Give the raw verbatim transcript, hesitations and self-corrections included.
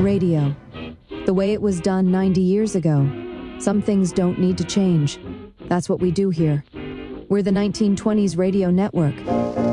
Radio. The way it was done ninety years ago. Some things don't need to change. That's what we do here. We're the nineteen twenties Radio Network.